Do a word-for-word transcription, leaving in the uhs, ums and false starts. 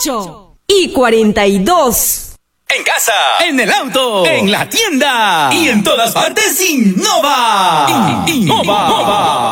ocho y cuarenta y dos. En casa, en el auto, en la tienda y en todas partes, Innova. Innova.